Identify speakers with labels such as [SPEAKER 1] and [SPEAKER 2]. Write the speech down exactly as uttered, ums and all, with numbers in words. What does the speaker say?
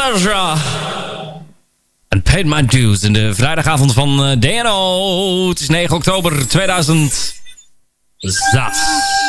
[SPEAKER 1] Anastasia. En Paid My Dues in de vrijdagavond van D N O. Het is negen oktober tweeduizend zes.